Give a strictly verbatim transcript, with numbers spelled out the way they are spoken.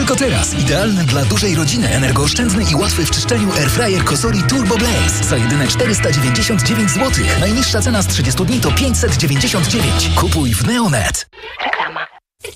Tylko teraz. Idealny dla dużej rodziny, energooszczędny i łatwy w czyszczeniu airfryer Cosori Turbo Blaze. Za jedyne czterysta dziewięćdziesiąt dziewięć złotych. Najniższa cena z trzydziestu dni to pięćset dziewięćdziesiąt dziewięć. Kupuj w Neonet. Reklama.